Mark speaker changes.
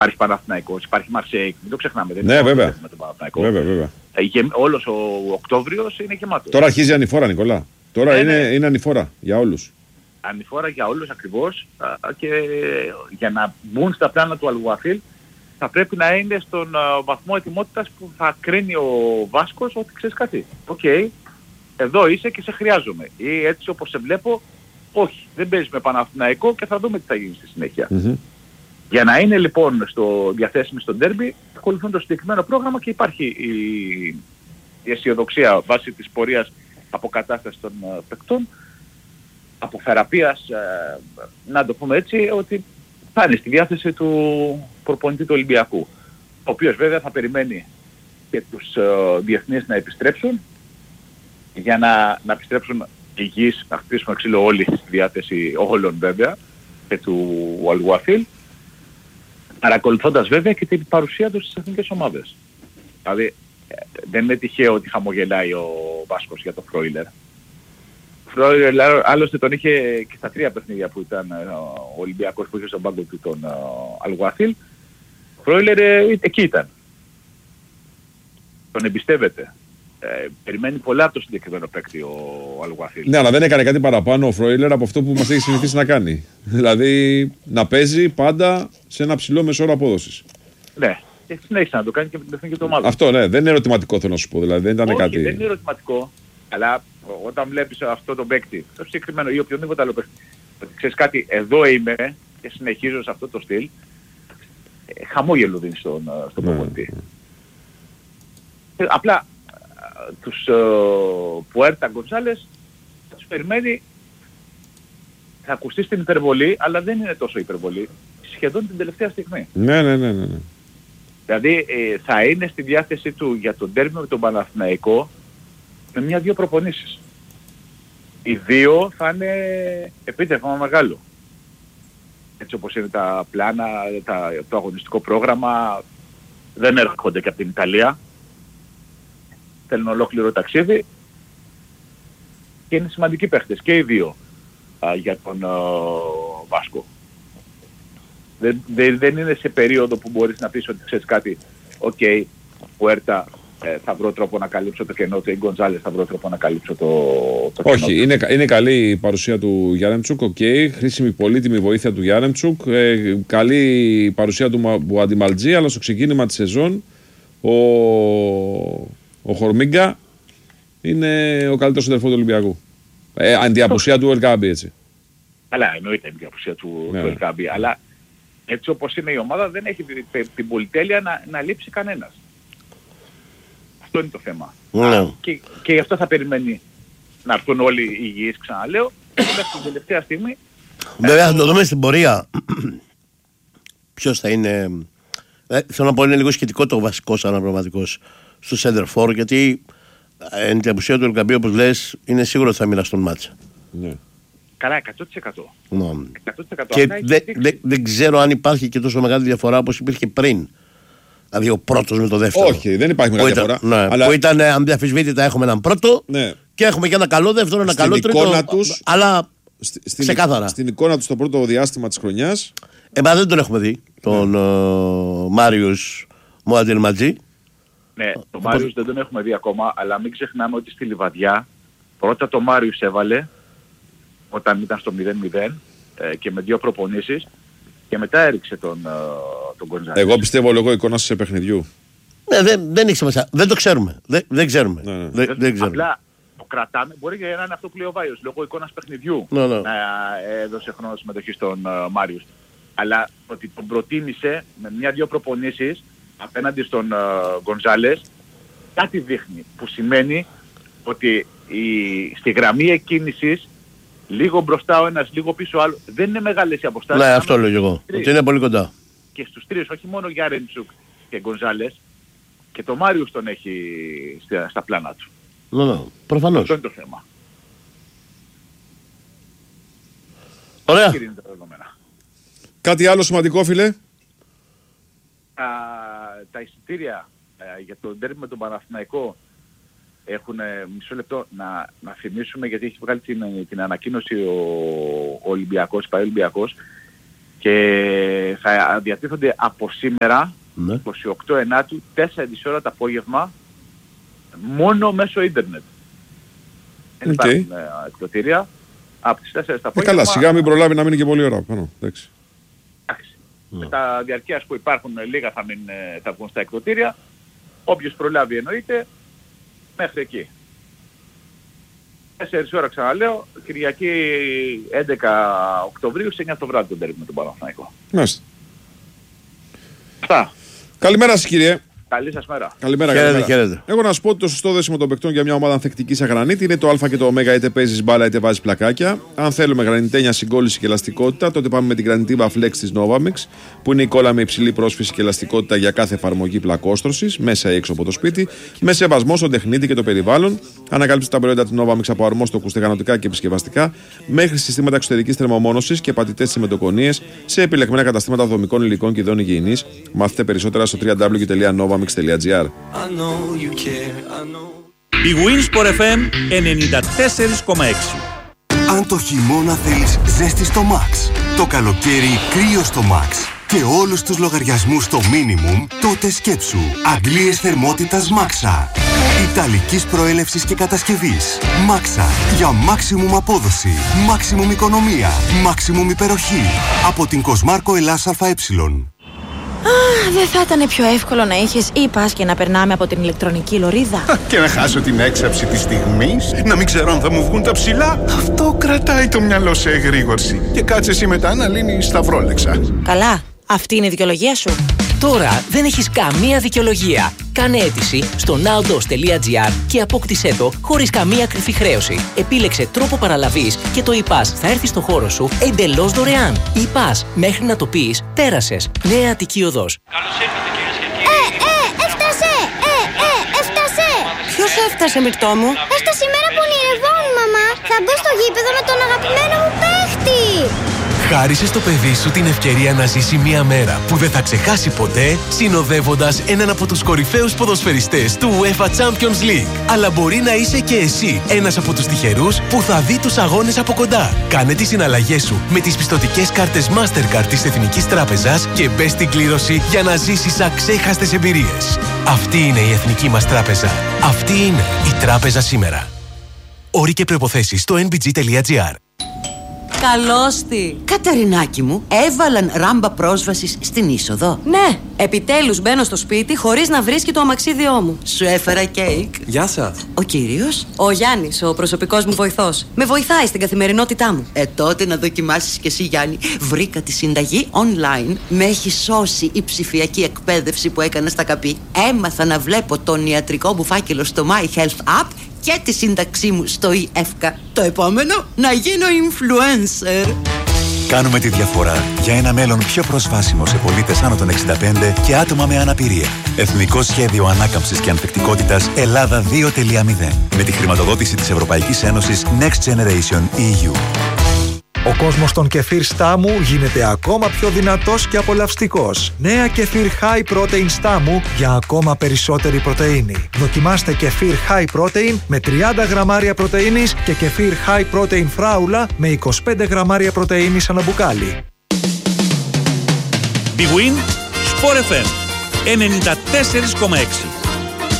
Speaker 1: Υπάρχει Παναθηναϊκός, υπάρχει Μαρσέικ, μην το ξεχνάμε. Δεν
Speaker 2: Ναι, βέβαια.
Speaker 1: με τον Παναθηναϊκό.
Speaker 2: Βέβαια.
Speaker 1: Όλος ο Οκτώβριος είναι γεμάτος.
Speaker 2: Τώρα αρχίζει η ανηφόρα, Νικόλα. Τώρα είναι ανηφόρα για όλους.
Speaker 1: Ανηφόρα για όλους ακριβώς και για να μπουν στα πλάνα του Αλγουαθίλ θα πρέπει να είναι στον βαθμό ετοιμότητας που θα κρίνει ο Βάσκος ότι ξέρεις κάτι. Οκ, εδώ είσαι και σε χρειάζομαι. Ή έτσι όπως σε βλέπω, όχι, δεν παίζεις με Παναθηναϊκό και θα δούμε τι θα γίνει στη συνέχεια. Για να είναι λοιπόν διαθέσιμοι στο ντέρμπι, ακολουθούν το συγκεκριμένο πρόγραμμα και υπάρχει η αισιοδοξία βάσει της πορείας αποκατάστασης των παικτών, από θεραπείας, να το πούμε έτσι, ότι θα είναι στη διάθεση του προπονητή του Ολυμπιακού. Ο οποίος βέβαια θα περιμένει και τους διεθνείς να επιστρέψουν, για να επιστρέψουν υγιείς, να χτίσουμε ξύλο όλοι στη διάθεση όλων βέβαια και του Αλγουαθίλ, παρακολουθώντας βέβαια και την παρουσία τους στις εθνικές ομάδες. Δηλαδή δεν είναι τυχαίο ότι χαμογελάει ο Βάσκος για το Φρόιλερ. Φρόιλερ άλλωστε τον είχε και στα 3 παιχνίδια που ήταν ο Ολυμπιακός που είχε στον πάγκο του τον Αλγουαθίλ. Φρόιλερ εκεί ήταν. Τον εμπιστεύεται. Περιμένει πολλά από το συγκεκριμένο παίκτη ο Αλγουαθίλ.
Speaker 2: Ναι, αλλά δεν έκανε κάτι παραπάνω ο Φρόιλερ από αυτό που μας έχει συνηθίσει να κάνει. Δηλαδή να παίζει πάντα σε ένα ψηλό μεσόωρο απόδοσης.
Speaker 1: Ναι, και συνέχισε να το κάνει και με την εθνική του ομάδα.
Speaker 2: Αυτό ναι, δεν είναι ερωτηματικό θέλω να σου πω. Δηλαδή δεν ήταν
Speaker 1: όχι,
Speaker 2: κάτι.
Speaker 1: Δεν είναι ερωτηματικό, αλλά όταν βλέπεις αυτό τον παίκτη, το συγκεκριμένο ή οποιονδήποτε άλλο παίκτη, ότι ξέρεις κάτι, εδώ είμαι και συνεχίζω σε αυτό το στυλ, χαμόγελο δίνει στον προπονητή. Απλά τους Πουέρτα Γκονσάλες θα τους περιμένει, θα ακουστεί στην υπερβολή, αλλά δεν είναι τόσο υπερβολή, σχεδόν την τελευταία στιγμή.
Speaker 2: Ναι.
Speaker 1: Δηλαδή θα είναι στη διάθεση του για τον τέρμι με τον Παναθηναϊκό με 1-2 προπονήσεις. Οι 2 θα είναι επίτευγμα μεγάλο. Έτσι όπως είναι τα πλάνα, το αγωνιστικό πρόγραμμα, δεν έρχονται και από την Ιταλία. Θέλουν ολόκληρο ταξίδι και είναι σημαντικοί παίχτες και οι 2 για τον Βάσκο. Δεν είναι σε περίοδο που μπορείς να πεις ότι ξέρεις κάτι, οκ, Πουέρτα θα βρω τρόπο να καλύψω το κενό του, ή Γκοντζάλες θα βρω τρόπο να καλύψω το κενό.
Speaker 2: Όχι, είναι καλή η παρουσία του Γιάρεμτσουκ, οκ, χρήσιμη πολύτιμη βοήθεια του Γιάρεμτσουκ, καλή η παρουσία του Μπουαντιμαλτζή, αλλά στο ξεκίνημα της σεζόν ο Χορμίγκα είναι ο καλύτερος συντερφός του Ολυμπιακού. Αντιαπουσία του Ελκάμπη, έτσι.
Speaker 1: Αλλά εννοείται η αντιαπουσία του Ελκάμπη, αλλά έτσι όπως είναι η ομάδα δεν έχει την πολυτέλεια να λείψει κανένας. Αυτό είναι το θέμα. Και γι' αυτό θα περιμένει να έρθουν όλοι οι υγιείς, ξαναλέω, και μέχρι την τελευταία στιγμή.
Speaker 3: Βέβαια θα το δούμε στην πορεία. Ποιος θα είναι. Θέλω να πω είναι λίγο σχετικό το βασικός αναπληρωματικός στο center for, γιατί εν την απουσία του Ελκαμπή, όπως λες, είναι σίγουρο ότι θα μοιραστούν μάτσα.
Speaker 1: Ναι. Καλά, 100%.
Speaker 3: 100%. Και δεν ξέρω αν υπάρχει και τόσο μεγάλη διαφορά όπως υπήρχε πριν. Δηλαδή ο πρώτος με το δεύτερο.
Speaker 2: Όχι, δεν υπάρχει μεγάλη διαφορά.
Speaker 3: Ναι, αλλά που ήταν αδιαφυσβήτητα έχουμε έναν πρώτο, ναι, και έχουμε και ένα καλό δεύτερο, ένα καλό τρίτο. Αλλά ξεκάθαρα.
Speaker 2: Στην εικόνα του στο πρώτο διάστημα της χρονιάς.
Speaker 3: Εμάς δεν τον έχουμε δει. Τον Μάριους Μουαντιλματζή.
Speaker 1: Ναι, τον Μάριους δεν τον έχουμε δει ακόμα, αλλά μην ξεχνάμε ότι στη Λιβαδιά πρώτα το Μάριους έβαλε όταν ήταν στο 0-0 και με 2 προπονήσεις και μετά έριξε τον Γκονζάλες.
Speaker 2: Εγώ πιστεύω λόγω εικόνας σε παιχνιδιού.
Speaker 3: Ναι, δεν έχει σημασία. Δεν το ξέρουμε. Δεν ξέρουμε. Δεν ξέρουμε.
Speaker 1: Απλά το κρατάμε. Μπορεί και να είναι αυτό που λέει ο Βάιος. Λόγω εικόνας παιχνιδιού να έδωσε χρόνο συμμετοχή στον Μάριους. Αλλά ότι τον προτίμησε με 1-2 προπονήσεις απέναντι στον Γκονζάλες, κάτι δείχνει. Που σημαίνει ότι στη γραμμή εκκίνησης, λίγο μπροστά ο ένας, λίγο πίσω ο άλλος, δεν είναι μεγάλες οι αποστάσεις.
Speaker 3: Ναι, αυτό λέω και εγώ. Ότι είναι πολύ κοντά.
Speaker 1: Και στους 3, όχι μόνο Γιάρεμτσουκ και Γκονζάλες, και το Μάριους τον έχει στα πλάνα του.
Speaker 3: Ναι, προφανώς.
Speaker 1: Αυτό είναι το θέμα.
Speaker 3: Ωραία.
Speaker 2: Κάτι άλλο σημαντικό, φίλε?
Speaker 1: Τα εισιτήρια για το ντέρμπι με τον Παναθηναϊκό έχουν, μισό λεπτό να θυμίσουμε, γιατί έχει βγάλει την ανακοίνωση ο Ολυμπιακός, Ολυμπιακός. Και θα διατίθονται από σήμερα, 28 Ενάτου, 4 ώρα το απόγευμα, μόνο μέσω ίντερνετ. Δεν υπάρχουν εκδοτήρια. Από τις 4 το απόγευμα.
Speaker 2: Καλά, σιγά μην προλάβει να μείνει και πολύ ώρα πάνω. Εντάξει.
Speaker 1: Με τα διαρκείας που υπάρχουν λίγα θα βγουν στα εκδοτήρια. Όποιος προλάβει εννοείται, μέχρι εκεί. 4 ώρα ξαναλέω, Κυριακή 11 Οκτωβρίου σε 9 το βράδυ τον τέρμι με τον Παναθηναϊκό.
Speaker 2: Μάλιστα.
Speaker 1: Αυτά.
Speaker 2: Καλημέρα σας κύριε.
Speaker 1: Καλή σας μέρα.
Speaker 2: Καλημέρα.
Speaker 3: Χαίρετε.
Speaker 2: Εγώ να σου πω ότι το σωστό δέσιμο των παικτών για μια ομάδα ανθεκτικής αγρανίτη είναι το Α και το Ω, είτε παίζεις μπάλα είτε βάζεις πλακάκια. Αν θέλουμε γρανιτένια συγκόλληση και ελαστικότητα, τότε πάμε με την Grantiva Flex της Novamix, που είναι η κόλλα με υψηλή πρόσφυση και ελαστικότητα για κάθε εφαρμογή πλακόστρωσης, μέσα ή έξω από το σπίτι, με σεβασμό στον τεχνίτη και το περιβάλλον. Ανακαλύψτε τα προϊόντα της Novamix από αρμόστοκους στεγανοτικά και επισκευαστικά, μέχρι συστήματα εξωτερικής θερμομόνωσης και πατητές τσιμεντοκονίες σε επιλεγμένα καταστήματα δομικών υλικών και ειδών υγιεινής. Μάθετε περισσότερα στο www.novamix.gr.
Speaker 4: Η Winsport FM 94,6.
Speaker 5: Αν το χειμώνα θέλεις ζέστη στο Max, το καλοκαίρι κρύο στο Max και όλους τους λογαριασμούς στο minimum, τότε σκέψου αντλίες θερμότητας Maxa. Ιταλικής προέλευσης και κατασκευής. Maxa για maximum απόδοση, maximum οικονομία, maximum υπεροχή. Από την Κοσμάρκο Ελλάς ΑΕ.
Speaker 6: Δεν θα ήταν πιο εύκολο να είχες e-pass και να περνάμε από την ηλεκτρονική λωρίδα?
Speaker 7: Και να χάσω την έξαψη της στιγμής, να μην ξέρω αν θα μου βγουν τα ψηλά. Αυτό κρατάει το μυαλό σε εγρήγορση. Και κάτσε εσύ μετά να λύνεις σταυρόλεξα.
Speaker 6: Καλά, αυτή είναι η δικαιολογία σου.
Speaker 8: Τώρα δεν έχεις καμία δικαιολογία. Κάνε αίτηση στο nowdos.gr και απόκτησέ το χωρίς καμία κρυφή χρέωση. Επίλεξε τρόπο παραλαβής και το e-pass θα έρθει στο χώρο σου εντελώς δωρεάν. E-pass, μέχρι να το πεις, πέρασες. Νέα Αττική Οδός.
Speaker 9: Καλώς ήρθατε κυρίες και κύριοι.
Speaker 6: Έφτασε! Έφτασε! Ποιος έφτασε, Μυρτώ μου?
Speaker 10: Έφτασε η μέρα που ονειρευόμουν, μαμά. Θα μπω στο γήπεδο με τον αγαπημένο μου παίχτη.
Speaker 11: Χάρισε στο παιδί σου την ευκαιρία να ζήσει μια μέρα που δεν θα ξεχάσει ποτέ, συνοδεύοντας έναν από τους κορυφαίους ποδοσφαιριστές του UEFA Champions League. Αλλά μπορεί να είσαι και εσύ ένας από τους τυχερούς που θα δει τους αγώνες από κοντά. Κάνε τις συναλλαγές σου με τις πιστωτικές κάρτες Mastercard της Εθνικής Τράπεζας και μπες στην κλήρωση για να ζήσεις αξέχαστες εμπειρίες. Αυτή είναι η Εθνική μας Τράπεζα. Αυτή είναι η Τράπεζα σήμερα. Όροι και προϋποθέσεις στο nbg.gr.
Speaker 12: Καλώς τη!
Speaker 13: Κατερινάκη μου, έβαλαν ράμπα πρόσβασης στην είσοδο.
Speaker 12: Ναι, επιτέλους μπαίνω στο σπίτι χωρίς να βρίσκει το αμαξίδιό μου.
Speaker 13: Σου έφερα κέικ.
Speaker 14: Γεια σας.
Speaker 13: Ο κύριος?
Speaker 12: Ο Γιάννης, ο προσωπικός μου βοηθός. Με βοηθάει στην καθημερινότητά μου.
Speaker 13: Τότε να δοκιμάσεις κι εσύ, Γιάννη. Βρήκα τη συνταγή online. Με έχει σώσει η ψηφιακή εκπαίδευση που έκανα στα ΚΑΠΗ. Έμαθα να βλέπω τον ιατρικό μου φάκελο στο My Health App και τη σύνταξή μου στο eFK. Το επόμενο, να γίνω influencer.
Speaker 15: Κάνουμε τη διαφορά για ένα μέλλον πιο προσβάσιμο σε πολίτες άνω των 65 και άτομα με αναπηρία. Εθνικό Σχέδιο Ανάκαμψης και Ανθεκτικότητας Ελλάδα 2.0. Με τη χρηματοδότηση της Ευρωπαϊκής Ένωσης Next Generation EU.
Speaker 16: Ο κόσμος των κεφίρ Στάμου γίνεται ακόμα πιο δυνατός και απολαυστικός. Νέα κεφίρ High Protein Στάμου για ακόμα περισσότερη πρωτεΐνη. Δοκιμάστε κεφίρ High Protein με 30 γραμμάρια πρωτεΐνης και κεφίρ High Protein Φράουλα με 25 γραμμάρια πρωτεΐνης ανά μπουκάλι.
Speaker 4: Big Win Sport FM 94,6.